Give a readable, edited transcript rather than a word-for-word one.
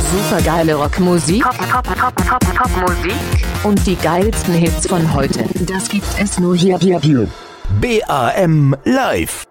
Supergeile Rockmusik. Top-Musik. Und die geilsten Hits von heute. Das gibt es nur hier. BAM Live.